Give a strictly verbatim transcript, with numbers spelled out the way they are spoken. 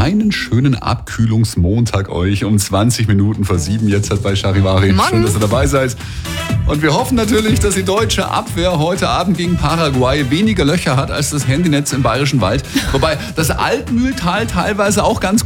einen schönen Abkühlungsmontag euch um zwanzig Minuten vor sieben jetzt halt bei Charivari. Morgen. Schön, dass ihr dabei seid. Und wir hoffen natürlich, dass die deutsche Abwehr heute Abend gegen Paraguay weniger Löcher hat als das Handynetz im Bayerischen Wald. Wobei das Altmühltal teilweise auch ganz